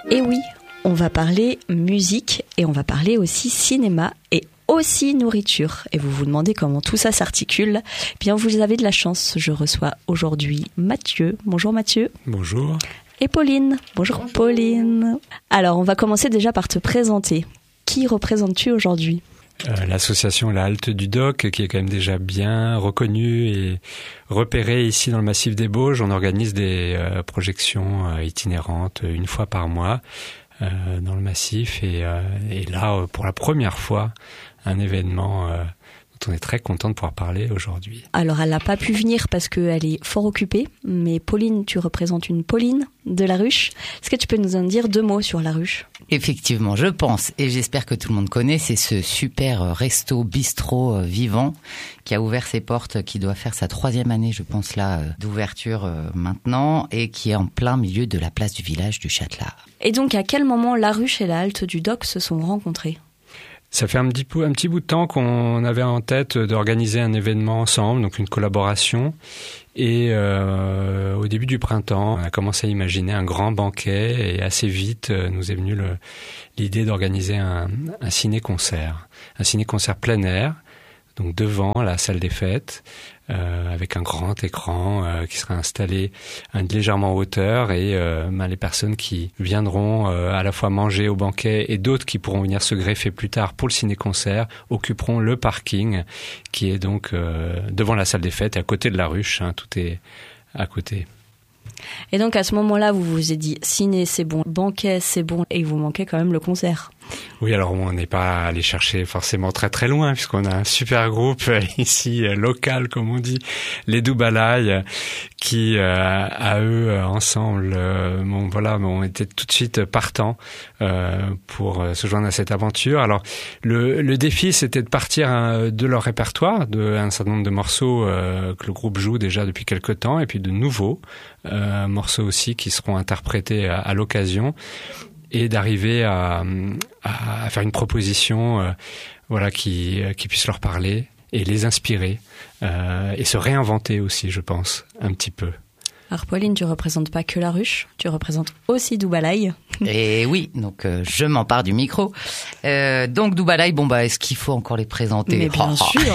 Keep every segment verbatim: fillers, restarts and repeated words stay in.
Et oui, on va parler musique et on va parler aussi cinéma et aussi nourriture. Et vous vous demandez comment tout ça s'articule. Eh bien, vous avez de la chance. Je reçois aujourd'hui Mathieu. Bonjour Mathieu. Bonjour. Et Pauline. Bonjour, Bonjour Pauline. Alors, on va commencer déjà par te présenter. Qui représentes-tu aujourd'hui ? Euh, l'association La Halte du Doc, qui est quand même déjà bien reconnue et repérée ici dans le massif des Bauges. On organise des euh, projections euh, itinérantes une fois par mois euh, dans le massif. Et, euh, et là, euh, pour la première fois, un événement euh, dont on est très content de pouvoir parler aujourd'hui. Alors, elle n'a pas pu venir parce qu'elle est fort occupée. Mais Pauline, tu représentes une Pauline de La Ruche. Est-ce que tu peux nous en dire deux mots sur La Ruche ? Effectivement, je pense, et j'espère que tout le monde connaît, c'est ce super resto bistrot vivant qui a ouvert ses portes, qui doit faire sa troisième année, je pense là, d'ouverture maintenant, et qui est en plein milieu de la place du village du Châtelard. Et donc, à quel moment La Ruche et la Halte du Doc se sont rencontrés ? Ça fait un petit, peu, un petit bout de temps qu'on avait en tête d'organiser un événement ensemble, donc une collaboration. Et euh, au début du printemps, on a commencé à imaginer un grand banquet et assez vite euh, nous est venue le, l'idée d'organiser un, un ciné-concert. Un ciné-concert plein air, donc devant la salle des fêtes, euh, avec un grand écran euh, qui sera installé à légèrement en hauteur et euh, ben, les personnes qui viendront euh, à la fois manger au banquet et d'autres qui pourront venir se greffer plus tard pour le ciné-concert occuperont le parking qui est donc euh, devant la salle des fêtes et à côté de la ruche, hein, tout est à côté. Et donc à ce moment-là, vous vous êtes dit ciné c'est bon, banquet c'est bon et il vous manquait quand même le concert. Oui, alors on n'est pas allé chercher forcément très très loin puisqu'on a un super groupe ici local comme on dit, les Doubalaï, qui euh, à eux euh, ensemble, euh, bon voilà, on était tout de suite partants euh, pour euh, se joindre à cette aventure. Alors le, le défi c'était de partir hein, de leur répertoire, de un certain nombre de morceaux euh, que le groupe joue déjà depuis quelque temps et puis de nouveaux euh, morceaux aussi qui seront interprétés à, à l'occasion. Et d'arriver à, à, à faire une proposition euh, voilà, qui, qui puisse leur parler et les inspirer euh, et se réinventer aussi, je pense, un petit peu. Alors Pauline, tu représentes pas que La Ruche, tu représentes aussi Doubalaï. Et oui, donc euh, je m'empare du micro. Euh, donc Doubalaï, bon bah est-ce qu'il faut encore les présenter ? Mais bien oh, sûr.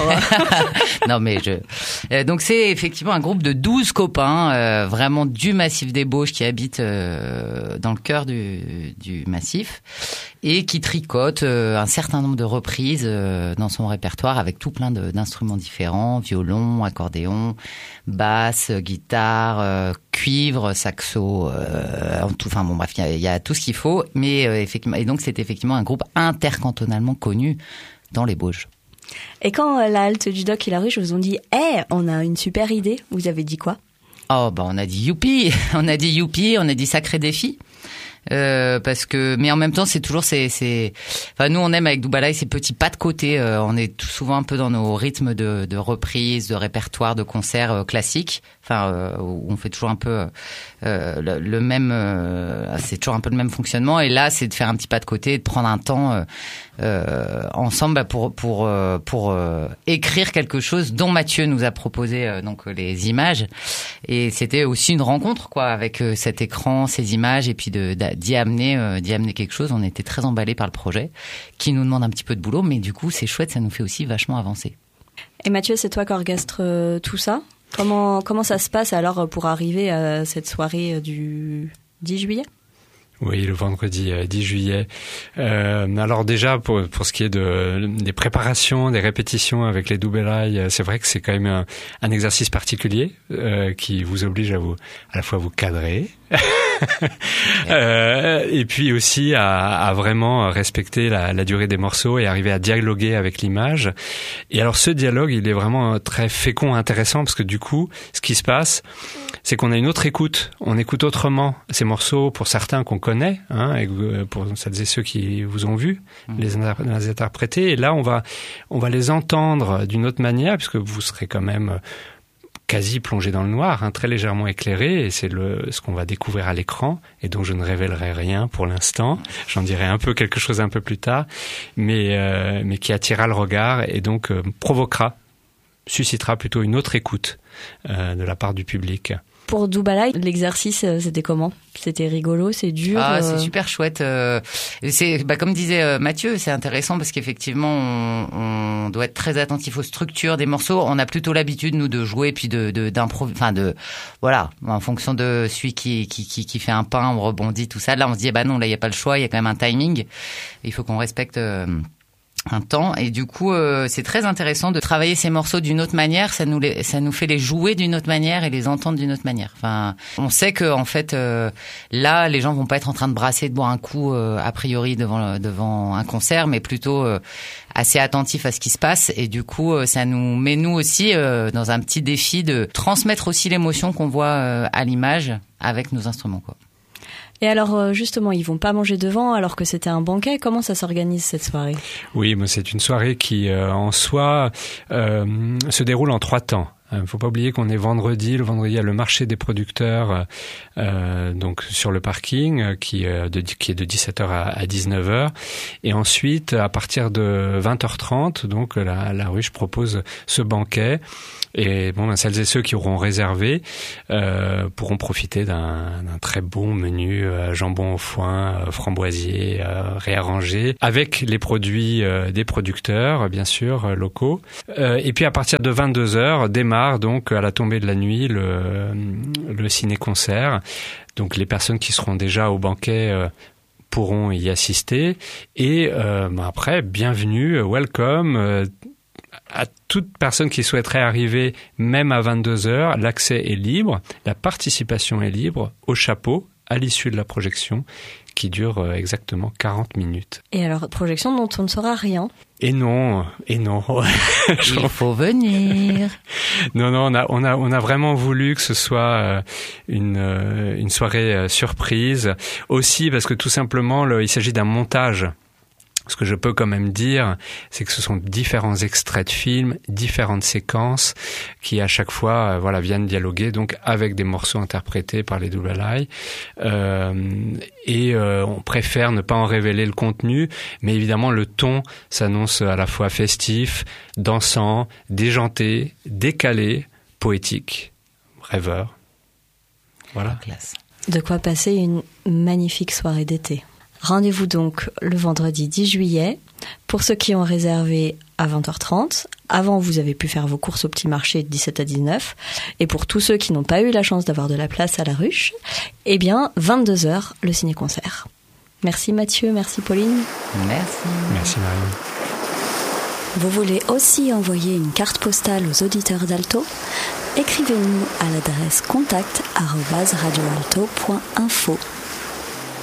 Non mais je. Euh, donc c'est effectivement un groupe de douze copains, euh, vraiment du massif des Bauges, qui habitent euh, dans le cœur du, du massif et qui tricotent euh, un certain nombre de reprises euh, dans son répertoire avec tout plein de, d'instruments différents, violon, accordéon, basse, guitare. Euh, cuivre, saxo, euh, en tout, enfin bon bref, il y, y a tout ce qu'il faut, mais euh, effectivement, et donc c'est effectivement un groupe intercantonalement connu dans les Bauges. Et quand euh, la Halte du Doc et La Ruche vous ont dit, hé, hey, on a une super idée, vous avez dit quoi ? Oh bah on a dit youpi, on a dit youpi, on a dit sacré défi. Euh, parce que, mais en même temps, c'est toujours, c'est, c'est, enfin, nous, on aime avec Doubalaï ces petits pas de côté. Euh, on est tout souvent un peu dans nos rythmes de, de reprise, de répertoire, de concerts euh, classiques. Enfin, euh, où on fait toujours un peu euh, le, le même, euh, c'est toujours un peu le même fonctionnement. Et là, c'est de faire un petit pas de côté, de prendre un temps euh, euh, ensemble bah, pour pour euh, pour euh, écrire quelque chose dont Mathieu nous a proposé euh, donc les images. Et c'était aussi une rencontre, quoi, avec euh, cet écran, ces images, et puis de, de d'y amener, euh, d'y amener quelque chose. On était très emballés par le projet, qui nous demande un petit peu de boulot, mais du coup, c'est chouette, ça nous fait aussi vachement avancer. Et Mathieu, c'est toi qui orchestre euh, tout ça ? Comment, comment ça se passe alors pour arriver à cette soirée du dix juillet ? Oui, le vendredi dix juillet. Euh, alors déjà, pour, pour ce qui est de, des préparations, des répétitions avec les Doubalaï, c'est vrai que c'est quand même un, un exercice particulier euh, qui vous oblige à vous, à la fois vous cadrer, euh, et puis aussi à, à vraiment respecter la, la durée des morceaux et arriver à dialoguer avec l'image. Et alors ce dialogue, il est vraiment très fécond, intéressant, parce que du coup, ce qui se passe, c'est qu'on a une autre écoute. On écoute autrement ces morceaux, pour certains qu'on connaît, hein, et pour celles et ceux qui vous ont vu mmh. les, les interpréter. Et là, on va, on va les entendre d'une autre manière, puisque vous serez quand même quasi plongé dans le noir, hein, très légèrement éclairé, et c'est le, ce qu'on va découvrir à l'écran, et donc je ne révélerai rien pour l'instant, j'en dirai un peu quelque chose un peu plus tard, mais, euh, mais qui attirera le regard, et donc euh, provoquera, suscitera plutôt une autre écoute euh, de la part du public. Pour Doubalay, l'exercice, c'était comment ? C'était rigolo, c'est dur. Ah, euh... c'est super chouette. Euh, c'est, bah, comme disait euh, Mathieu, c'est intéressant parce qu'effectivement, on, on doit être très attentif aux structures des morceaux. On a plutôt l'habitude, nous, de jouer puis de, de d'improviser. Enfin, de voilà, en fonction de celui qui qui qui, qui fait un pain, on rebondit tout ça. Là, on se dit, bah non, là, il y a pas le choix. Il y a quand même un timing. Il faut qu'on respecte. Euh, un temps et du coup euh, c'est très intéressant de travailler ces morceaux d'une autre manière, ça nous les, ça nous fait les jouer d'une autre manière et les entendre d'une autre manière. Enfin, on sait que en fait euh, là les gens vont pas être en train de brasser, de boire un coup euh, a priori devant devant un concert, mais plutôt euh, assez attentifs à ce qui se passe et du coup euh, ça nous met nous aussi euh, dans un petit défi de transmettre aussi l'émotion qu'on voit euh, à l'image avec nos instruments, quoi. Et alors justement, ils vont pas manger devant alors que c'était un banquet. Comment ça s'organise cette soirée ? Oui, mais c'est une soirée qui, euh, en soi, euh, se déroule en trois temps. Il ne faut pas oublier qu'on est vendredi. Le vendredi, il y a le marché des producteurs, euh, donc sur le parking, qui, euh, de, qui est de dix-sept heures à dix-neuf heures. Et ensuite, à partir de vingt heures trente, donc la, la ruche propose ce banquet. Et bon, ben, celles et ceux qui auront réservé euh, pourront profiter d'un, d'un très bon menu euh, jambon au foin, euh, framboisier, euh, réarrangé, avec les produits euh, des producteurs, bien sûr, euh, locaux. Euh, et puis à partir de vingt-deux heures, démarre donc à la tombée de la nuit le, le ciné-concert. Donc les personnes qui seront déjà au banquet euh, pourront y assister. Et euh, ben, après, bienvenue, welcome. Euh, à toute personne qui souhaiterait arriver, même à vingt-deux heures, l'accès est libre, la participation est libre, au chapeau, à l'issue de la projection, qui dure exactement quarante minutes. Et alors, projection dont on ne saura rien. Et non, et non. Il faut venir. Non, non, on a, on a, on a vraiment voulu que ce soit une, une soirée surprise. Aussi parce que tout simplement, le, il s'agit d'un montage. Ce que je peux quand même dire, c'est que ce sont différents extraits de films, différentes séquences qui à chaque fois, euh, voilà, viennent dialoguer donc avec des morceaux interprétés par les Doubalay. Euh, et euh, on préfère ne pas en révéler le contenu, mais évidemment le ton s'annonce à la fois festif, dansant, déjanté, décalé, poétique, rêveur. Voilà. Classe. De quoi passer une magnifique soirée d'été. Rendez-vous donc le vendredi dix juillet. Pour ceux qui ont réservé à vingt heures trente, avant vous avez pu faire vos courses au petit marché de dix-sept à dix-neuf. Et pour tous ceux qui n'ont pas eu la chance d'avoir de la place à la ruche, eh bien vingt-deux heures le ciné-concert. Merci Mathieu, merci Pauline. Merci. Merci Marion. Vous voulez aussi envoyer une carte postale aux auditeurs d'Alto ? Écrivez-nous à l'adresse contact arobase radio alto point info.